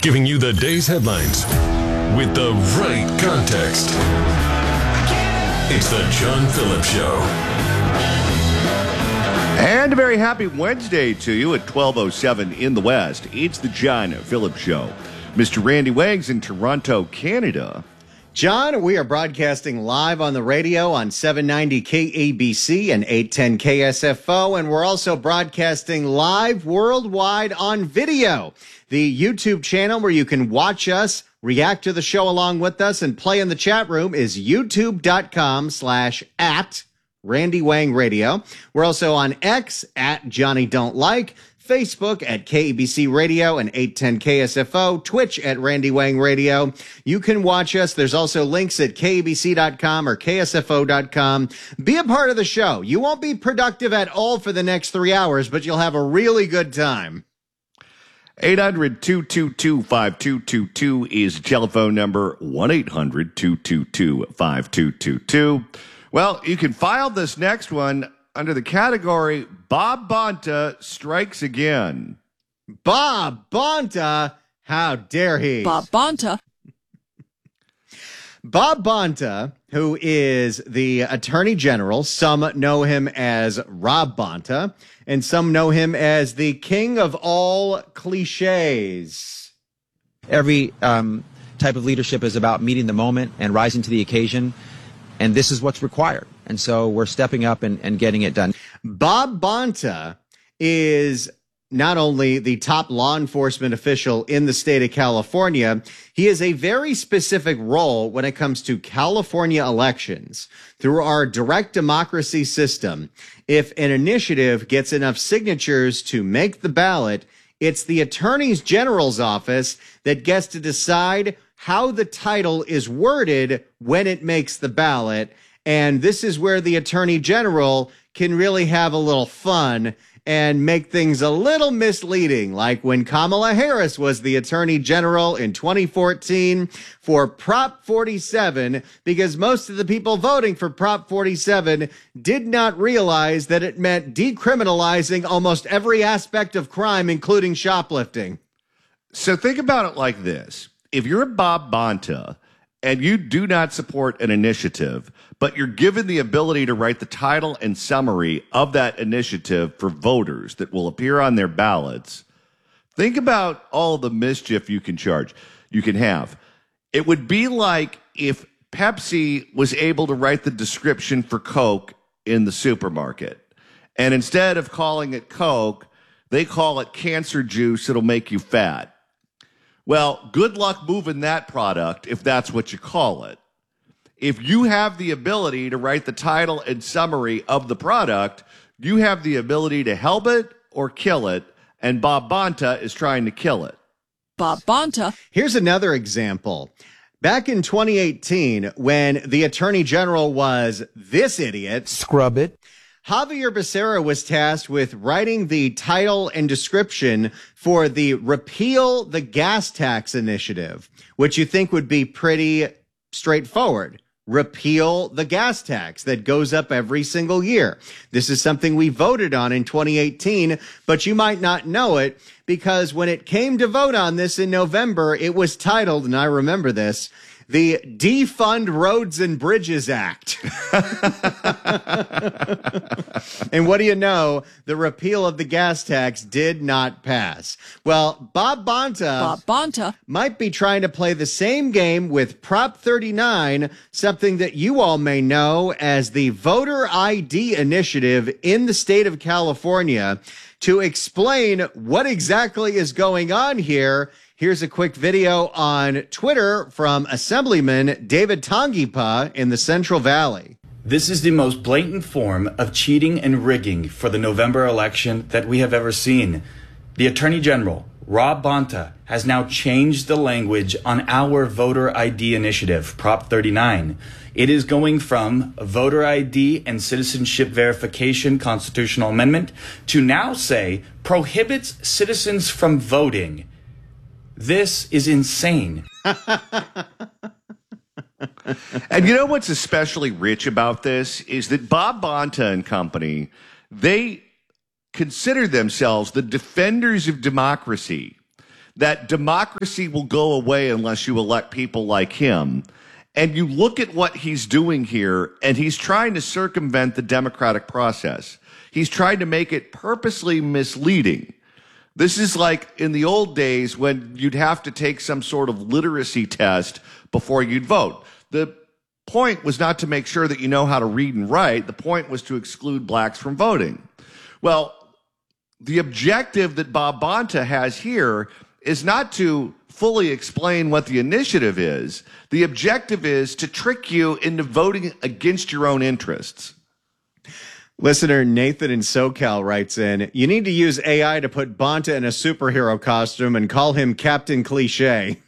giving you the day's headlines with the right context. It's the John Phillips Show. And a very happy Wednesday to you at 12:07 in the West. It's the John Phillips Show. Mr. Randy Wags in Toronto, Canada. John, we are broadcasting live on the radio on 790 KABC and 810 KSFO, and we're also broadcasting live worldwide on video. The YouTube channel where you can watch us, react to the show along with us, and play in the chat room is youtube.com/@ Randy Wang Radio. We're also on X at Johnny Don't Like, Facebook at KABC Radio and 810 KSFO, Twitch at Randy Wang Radio. You can watch us. There's also links at KABC.com or KSFO.com. Be a part of the show. You won't be productive at all for the next 3 hours, but you'll have a really good time. 800-222-5222 is the telephone number, 1-800-222-5222. Well, you can file this next one under the category Bob Bonta Strikes Again. Bob Bonta? How dare he? Bob Bonta. Bob Bonta, who is the Attorney General, some know him as Rob Bonta, and some know him as the king of all cliches. Every type of leadership is about meeting the moment and rising to the occasion, and this is what's required. And so we're stepping up and getting it done. Bob Bonta is not only the top law enforcement official in the state of California, he has a very specific role when it comes to California elections. Through our direct democracy system, if an initiative gets enough signatures to make the ballot, it's the Attorney General's office that gets to decide how the title is worded when it makes the ballot. And this is where the Attorney General can really have a little fun and make things a little misleading, like when Kamala Harris was the Attorney General in 2014 for Prop 47, because most of the people voting for Prop 47 did not realize that it meant decriminalizing almost every aspect of crime, including shoplifting. So think about it like this. If you're a Bob Bonta and you do not support an initiative, but you're given the ability to write the title and summary of that initiative for voters that will appear on their ballots, think about all the mischief you can have. It would be like if Pepsi was able to write the description for Coke in the supermarket, and instead of calling it Coke, they call it cancer juice, it'll make you fat. Well, good luck moving that product if that's what you call it. If you have the ability to write the title and summary of the product, you have the ability to help it or kill it, and Bob Bonta is trying to kill it. Bob Bonta. Here's another example. Back in 2018, when the Attorney General was this idiot, Scrub it. Javier Becerra was tasked with writing the title and description for the Repeal the Gas Tax Initiative, which you think would be pretty straightforward. Repeal the gas tax that goes up every single year. This is something we voted on in 2018, but you might not know it because when it came to vote on this in November, it was titled, and I remember this, the Defund Roads and Bridges Act. And what do you know? The repeal of the gas tax did not pass. Well, Bob Bonta might be trying to play the same game with Prop 39, something that you all may know as the Voter ID Initiative in the state of California. To explain what exactly is going on here, here's a quick video on Twitter from Assemblyman David Tongipa in the Central Valley. This is the most blatant form of cheating and rigging for the November election that we have ever seen. The Attorney General, Rob Bonta, has now changed the language on our voter ID initiative, Prop 39. It is going from a voter ID and citizenship verification constitutional amendment to now say prohibits citizens from voting. This is insane. And you know what's especially rich about this is that Bob Bonta and company, they consider themselves the defenders of democracy. that democracy will go away unless you elect people like him. And you look at what he's doing here, and he's trying to circumvent the democratic process. He's trying to make it purposely misleading. This is like in the old days when you'd have to take some sort of literacy test before you'd vote. The point was not to make sure that you know how to read and write. The point was to exclude blacks from voting. Well, the objective that Bob Bonta has here is not to fully explain what the initiative is. The objective is to trick you into voting against your own interests. Listener Nathan in SoCal writes in, you need to use AI to put Bonta in a superhero costume and call him Captain Cliche.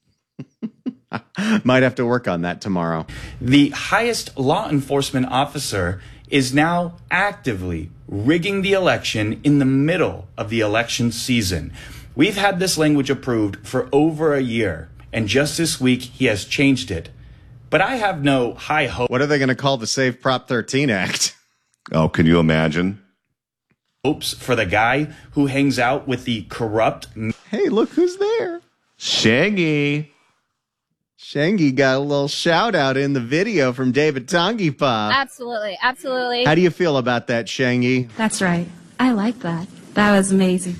Might have to work on that tomorrow. The highest law enforcement officer is now actively rigging the election in the middle of the election season. We've had this language approved for over a year, and just this week he has changed it. But I have no high hope. What are they going to call the Save Prop 13 Act? Oh, can you imagine? Hopes for the guy who hangs out with the corrupt. Hey, look who's there. Shangy. Shangy got a little shout out in the video from David Tongipa. Absolutely, absolutely. How do you feel about that, Shangy? That's right. I like that. That was amazing.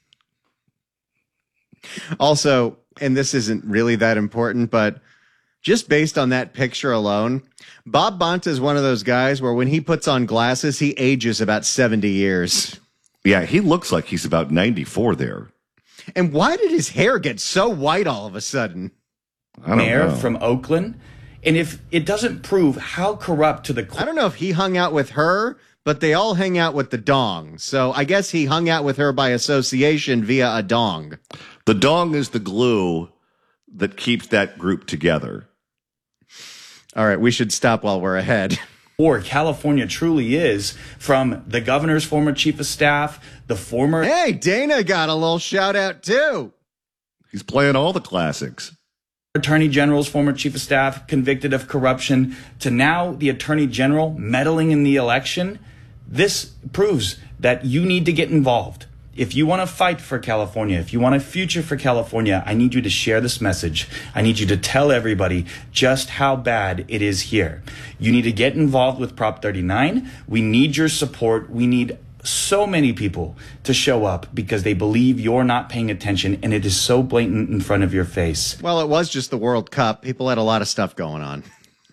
Also, and this isn't really that important, but just based on that picture alone, Bob Bonta is one of those guys where when he puts on glasses, he ages about 70 years. Yeah, he looks like he's about 94 there. And why did his hair get so white all of a sudden? I don't Mayor know. from Oakland. And if it doesn't prove how corrupt to the I don't know if he hung out with her, but they all hang out with the dong. So I guess he hung out with her by association via a dong. The dong is the glue that keeps that group together. All right, we should stop while we're ahead. or California truly is, from the governor's former chief of staff, the former... Hey, Dana got a little shout out too. He's playing all the classics. Attorney General's former chief of staff convicted of corruption, to now the Attorney General meddling in the election. This proves that you need to get involved. If you want to fight for California, if you want a future for California, I need you to share this message. I need you to tell everybody just how bad it is here. You need to get involved with Prop 39. We need your support. We need so many people to show up because they believe you're not paying attention, and it is so blatant in front of your face. Well, it was just the World Cup. People had a lot of stuff going on.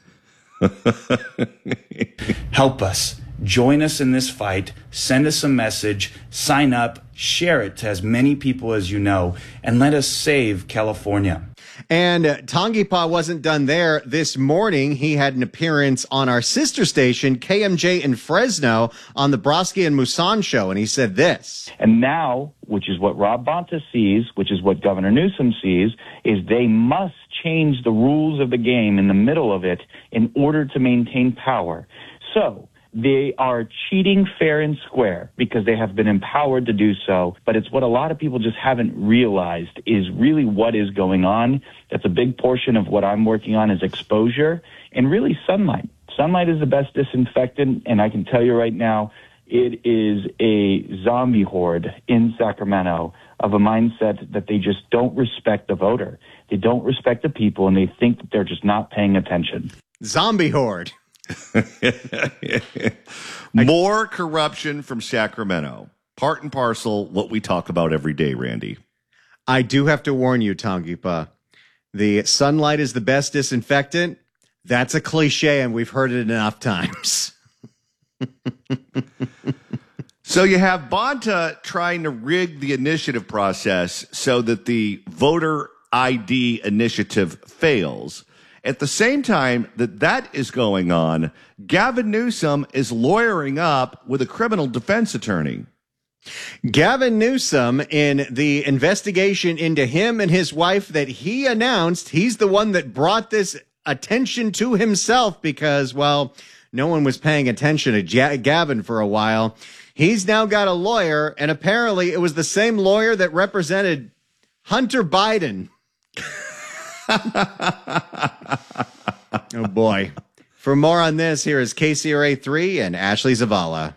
Help us. Join us in this fight. Send us a message. Sign up. Share it to as many people as you know. And let us save California. And Tongipa wasn't done there. This morning, he had an appearance on our sister station, KMJ in Fresno, on the Brodsky and Musan show. And he said this. And now, which is what Rob Bonta sees, which is what Governor Newsom sees, is they must change the rules of the game in the middle of it in order to maintain power. So they are cheating fair and square because they have been empowered to do so. But it's what a lot of people just haven't realized is really what is going on. That's a big portion of what I'm working on is exposure and really sunlight. Sunlight is the best disinfectant. And I can tell you right now, it is a zombie horde in Sacramento of a mindset that they just don't respect the voter. They don't respect the people, and they think that they're just not paying attention. Zombie horde. More corruption from Sacramento. Part and parcel what we talk about every day, Randy. I do have to warn you, Tongipa. The sunlight is the best disinfectant. That's a cliche, and we've heard it enough times. So you have Bonta trying to rig the initiative process so that the voter ID initiative fails. At the same time that is going on, Gavin Newsom is lawyering up with a criminal defense attorney. Gavin Newsom, in the investigation into him and his wife that he announced, he's the one that brought this attention to himself because, well, no one was paying attention to Gavin for a while. He's now got a lawyer, and apparently it was the same lawyer that represented Hunter Biden. Oh, boy. For more on this, here is KCRA 3 and Ashley Zavala.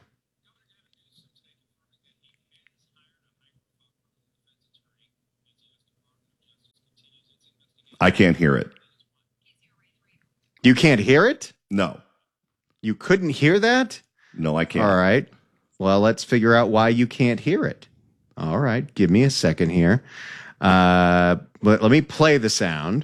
I can't hear it. You can't hear it? No. You couldn't hear that? No, I can't. All right. Well, let's figure out why you can't hear it. All right. Give me a second here. Let me play the sound.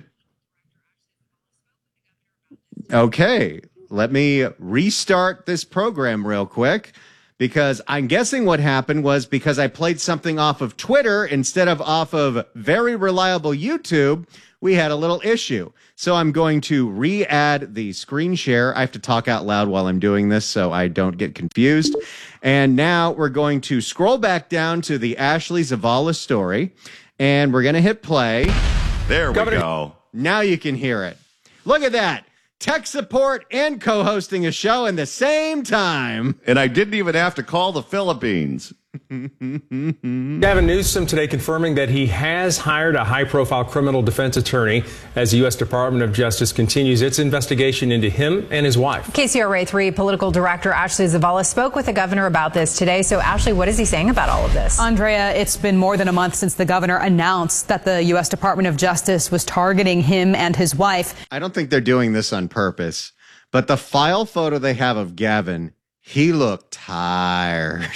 Okay. Let me restart this program real quick, because I'm guessing what happened was because I played something off of Twitter instead of off of very reliable YouTube, we had a little issue. So I'm going to re-add the screen share. I have to talk out loud while I'm doing this so I don't get confused. And now we're going to scroll back down to the Ashley Zavala story, and we're going to hit play. There we go. Now you can hear it. Look at that. Tech support and co-hosting a show in the same time. And I didn't even have to call the Philippines. Gavin Newsom today confirming that he has hired a high-profile criminal defense attorney as the U.S. Department of Justice continues its investigation into him and his wife. KCRA 3 political director Ashley Zavala spoke with the governor about this today. So, Ashley, what is he saying about all of this? Andrea, it's been more than a month since the governor announced that the U.S. Department of Justice was targeting him and his wife. I don't think they're doing this on purpose, but the file photo they have of Gavin, he looked tired.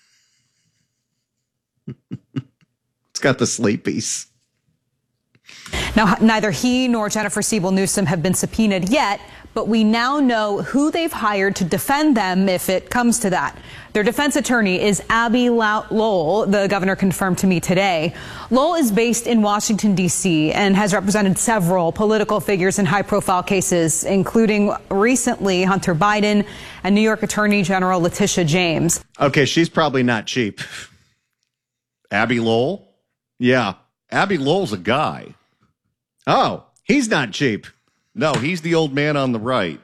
It's got the sleepies. Now, neither he nor Jennifer Siebel Newsom have been subpoenaed yet, but we now know who they've hired to defend them if it comes to that. Their defense attorney is Abby Lowell, the governor confirmed to me today. Lowell is based in Washington, D.C., and has represented several political figures in high-profile cases, including recently Hunter Biden and New York Attorney General Letitia James. Okay, she's probably not cheap. Abby Lowell? Yeah. Abby Lowell's a guy. Oh, he's not cheap. No, he's the old man on the right.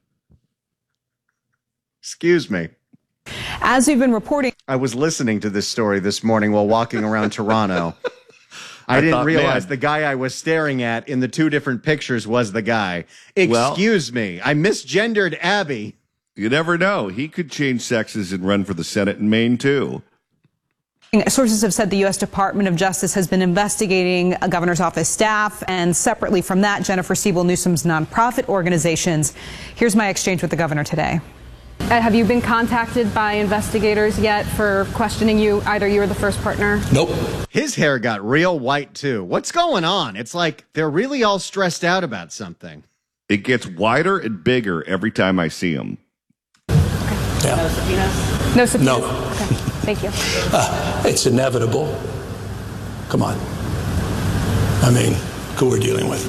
Excuse me. As we've been reporting, I was listening to this story this morning while walking around Toronto. I didn't realize the guy I was staring at in the two different pictures was the guy. Excuse me. I misgendered Abby. You never know. He could change sexes and run for the Senate in Maine, too. sources have said the U.S. Department of Justice has been investigating a governor's office staff, and separately from that, Jennifer Siebel Newsom's nonprofit organizations. Here's my exchange with the governor today. Have you been contacted by investigators yet for questioning you? Either you or the first partner? Nope. His hair got real white, too. What's going on? It's like they're really all stressed out about something. It gets wider and bigger every time I see him. Okay. Yeah. No subpoenas? No subpoenas? No. Okay. Thank you. It's inevitable. Come on. I mean, who we're dealing with.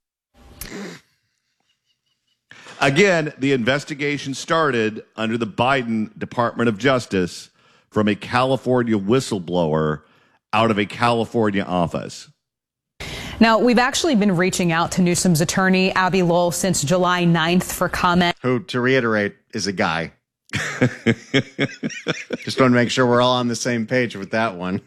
Again, the investigation started under the Biden Department of Justice from a California whistleblower out of a California office. Now, we've actually been reaching out to Newsom's attorney, Abby Lowell, since July 9th for comment. Who, to reiterate, is a guy. Just want to make sure we're all on the same page with that one.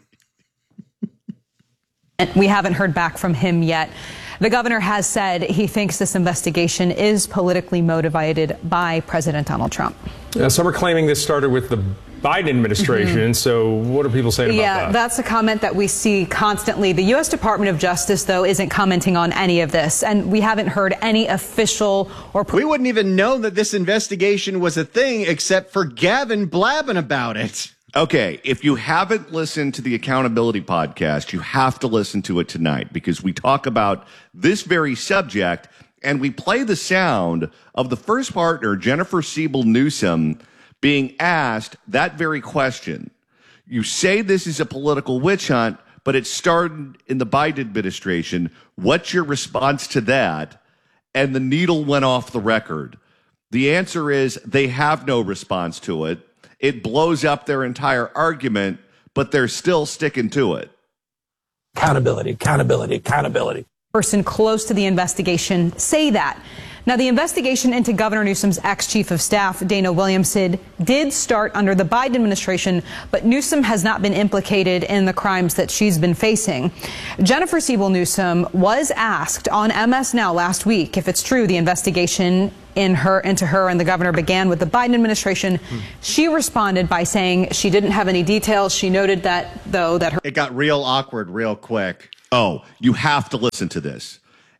And we haven't heard back from him yet. The governor has said he thinks this investigation is politically motivated by President Donald Trump. Some are claiming this started with the Biden administration. So what are people saying about that? Yeah, that's a comment that we see constantly. The U.S. Department of Justice, though, isn't commenting on any of this. And we haven't heard any official or... We wouldn't even know that this investigation was a thing except for Gavin blabbing about it. Okay, if you haven't listened to the Accountability Podcast, you have to listen to it tonight because we talk about this very subject and we play the sound of the first partner, Jennifer Siebel Newsom, being asked that very question. You say this is a political witch hunt, but it started in the Biden administration. What's your response to that? And the needle went off the record. The answer is they have no response to it. It blows up their entire argument, but they're still sticking to it. Accountability, accountability, accountability. Person close to the investigation say that. Now, the investigation into Governor Newsom's ex-chief of staff, Dana Williamson, did start under the Biden administration, but Newsom has not been implicated in the crimes that she's been facing. Jennifer Siebel Newsom was asked on MS Now last week if it's true the investigation into her and the governor began with the Biden administration. She responded by saying she didn't have any details. She noted that, though, that her... It got real awkward real quick. Oh, you have to listen to this.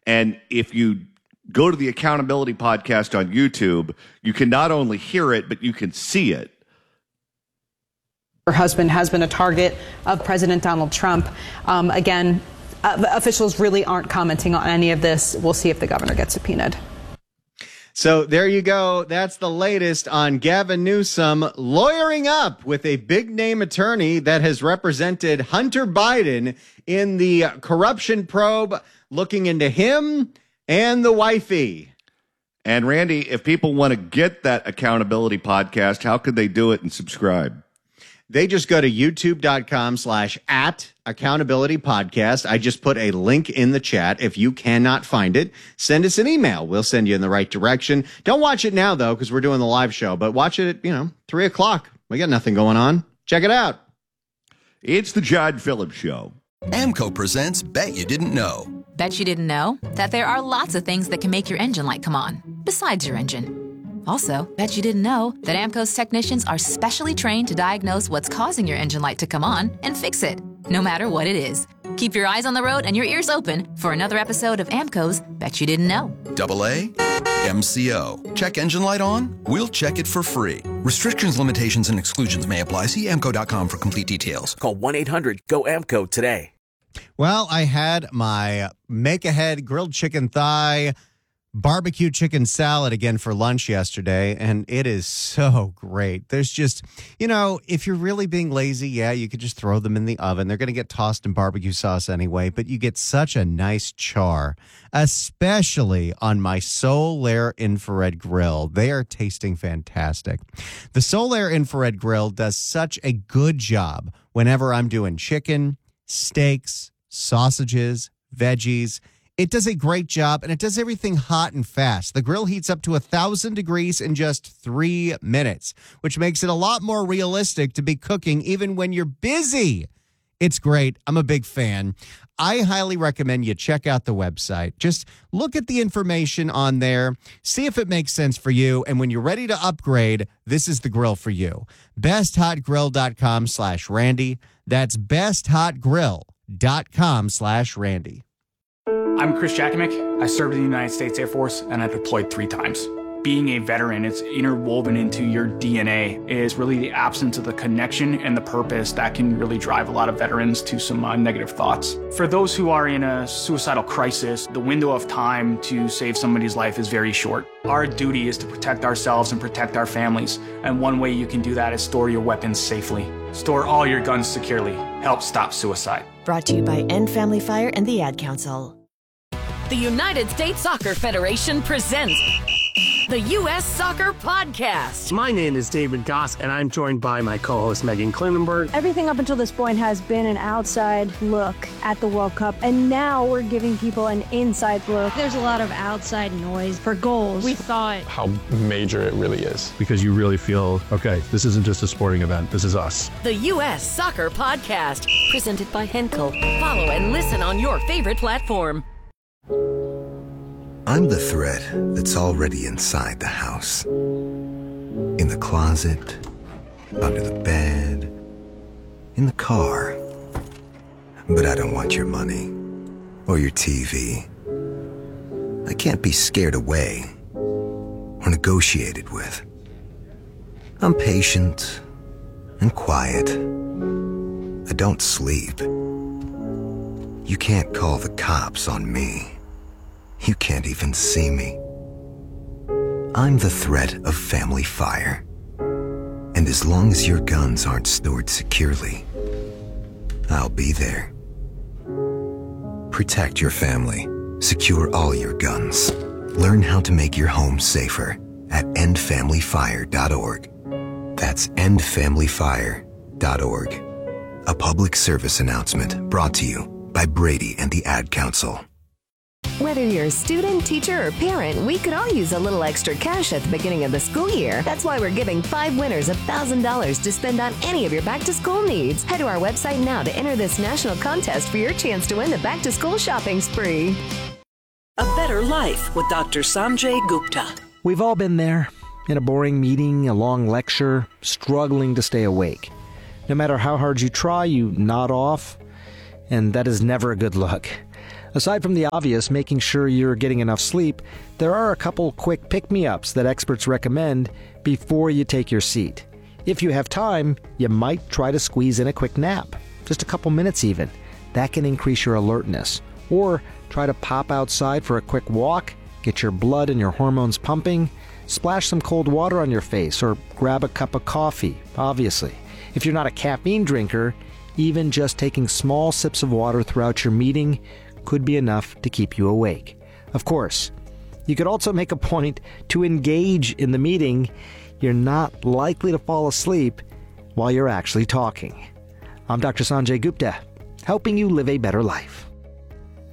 And if you go to the Accountability Podcast on YouTube, you can not only hear it, but you can see it. Her husband has been a target of President Donald Trump. Again, officials really aren't commenting on any of this. We'll see if the governor gets subpoenaed. So there you go. That's the latest on Gavin Newsom lawyering up with a big name attorney that has represented Hunter Biden in the corruption probe, looking into him and the wifey. And Randy, if people want to get that Accountability Podcast, how could they do it and subscribe? They just go to youtube.com/@accountabilitypodcast. I just put a link in the chat. If you cannot find it, send us an email. We'll send you in the right direction. Don't watch it now, though, because we're doing the live show, but watch it at, 3 o'clock. We got nothing going on. Check it out. It's the John Phillips Show. AMCO presents Bet You Didn't Know. Bet you didn't know that there are lots of things that can make your engine light come on, besides your engine. Also, bet you didn't know that AMCO's technicians are specially trained to diagnose what's causing your engine light to come on and fix it, no matter what it is. Keep your eyes on the road and your ears open for another episode of AMCO's Bet You Didn't Know. AA MCO. Check engine light on? We'll check it for free. Restrictions, limitations, and exclusions may apply. See AMCO.com for complete details. Call 1-800-GO-AMCO today. Well, I had my make-ahead grilled chicken thigh barbecue chicken salad again for lunch yesterday, and it is so great. There's just, if you're really being lazy, you could just throw them in the oven. They're going to get tossed in barbecue sauce anyway, but you get such a nice char, especially on my Solaire infrared grill. They are tasting fantastic. The Solaire infrared grill does such a good job whenever I'm doing chicken, steaks, sausages, veggies. It does a great job, and it does everything hot and fast. The grill heats up to 1,000 degrees in just 3 minutes, which makes it a lot more realistic to be cooking even when you're busy. It's great. I'm a big fan. I highly recommend you check out the website. Just look at the information on there, see if it makes sense for you, and when you're ready to upgrade, this is the grill for you. BestHotGrill.com/Randy. That's BestHotGrill.com/Randy. I'm Chris Jakovic. I served in the United States Air Force, and I deployed 3 times. Being a veteran, it's interwoven into your DNA, is really the absence of the connection and the purpose that can really drive a lot of veterans to some negative thoughts. For those who are in a suicidal crisis, the window of time to save somebody's life is very short. Our duty is to protect ourselves and protect our families, and one way you can do that is store your weapons safely. Store all your guns securely. Help stop suicide. Brought to you by End Family Fire and the Ad Council. The United States Soccer Federation presents the U.S. Soccer Podcast. My name is David Goss, and I'm joined by my co-host Megan Klinenberg. Everything up until this point has been an outside look at the World Cup, and now we're giving people an inside look. There's a lot of outside noise for goals. We thought how major it really is. Because you really feel, okay, this isn't just a sporting event, this is us. The U.S. Soccer Podcast, presented by Henkel. Follow and listen on your favorite platform. I'm the threat that's already inside the house. In the closet, under the bed, in the car. But I don't want your money or your TV. I can't be scared away or negotiated with. I'm patient and quiet. I don't sleep. You can't call the cops on me. You can't even see me. I'm the threat of family fire. And as long as your guns aren't stored securely, I'll be there. Protect your family. Secure all your guns. Learn how to make your home safer at endfamilyfire.org. That's endfamilyfire.org. A public service announcement brought to you by Brady and the Ad Council. Whether you're a student, teacher, or parent, we could all use a little extra cash at the beginning of the school year. That's why we're giving 5 winners $1,000 to spend on any of your back-to-school needs. Head to our website now to enter this national contest for your chance to win the back-to-school shopping spree. A Better Life with Dr. Sanjay Gupta. We've all been there. In a boring meeting, a long lecture, struggling to stay awake. No matter how hard you try, you nod off, and that is never a good look. Aside from the obvious, making sure you're getting enough sleep, there are a couple quick pick-me-ups that experts recommend before you take your seat. If you have time, you might try to squeeze in a quick nap, just a couple minutes even. That can increase your alertness. Or try to pop outside for a quick walk, get your blood and your hormones pumping, splash some cold water on your face, or grab a cup of coffee, obviously. If you're not a caffeine drinker, even just taking small sips of water throughout your meeting could be enough to keep you awake. Of course, you could also make a point to engage in the meeting. You're not likely to fall asleep while you're actually talking. I'm Dr. Sanjay Gupta, helping you live a better life.